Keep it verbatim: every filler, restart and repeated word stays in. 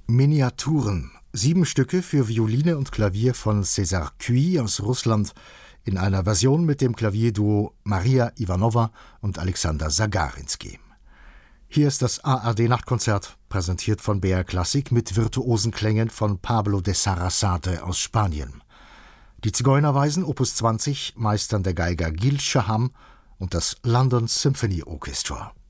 Miniaturen. Sieben Stücke für Violine und Klavier von César Cui aus Russland in einer Version mit dem Klavierduo Maria Iwanova und Alexander Sagarinski. Hier ist das A R D-Nachtkonzert, präsentiert von B R Klassik mit virtuosen Klängen von Pablo de Sarasate aus Spanien. Die Zigeunerweisen Opus zwanzig meistern der Geiger Gil Shaham und das London Symphony Orchestra.